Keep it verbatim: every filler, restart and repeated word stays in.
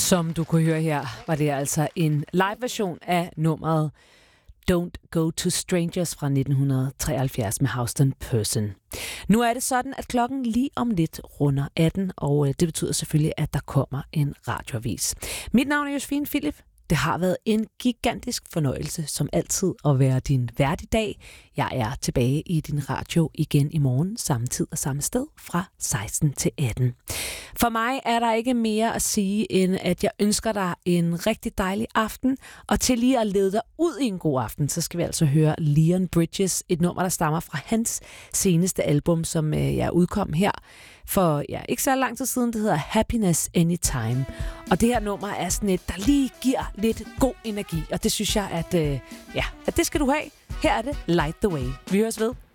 Som du kunne høre her, var det altså en live-version af nummeret Don't Go to Strangers fra nitten treoghalvfjerds med Houston Person. Nu er det sådan, at klokken lige om lidt runder atten, og det betyder selvfølgelig, at der kommer en radioavis. Mit navn er Josefine Philip. Det har været en gigantisk fornøjelse, som altid, at være din vært i dag. Jeg er tilbage i din radio igen i morgen, samme tid og samme sted, fra seksten til atten. For mig er der ikke mere at sige, end at jeg ønsker dig en rigtig dejlig aften, og til lige at lede dig ud i en god aften, så skal vi altså høre Leon Bridges, et nummer, der stammer fra hans seneste album, som jeg udkom her for ja, ikke så lang tid siden. Det hedder Happiness Anytime. Og det her nummer er sådan et, der lige giver lidt god energi. Og det synes jeg, at, øh, ja, at det skal du have. Her er det Light the Way. Vi høres ved.